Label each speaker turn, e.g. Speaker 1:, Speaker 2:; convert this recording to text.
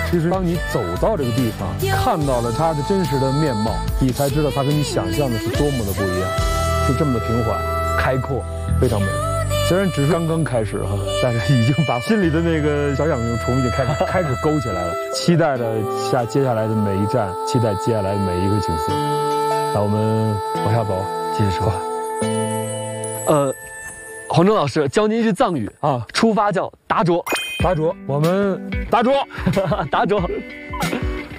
Speaker 1: 其实当你走到这个地方，看到了它的真实的面貌，你才知道它跟你想象的是多么的不一样，是这么的平缓、开阔，非常美。虽然只是刚刚开始哈，但是已经把心里的那个小养虫已经开始勾起来了，期待着接下来的每一站，期待接下来的每一个景色。那我们往下走，继续说。
Speaker 2: 黄峥老师教您一句藏语啊，出发叫达卓，
Speaker 1: 达卓，我们达卓，
Speaker 2: 达卓。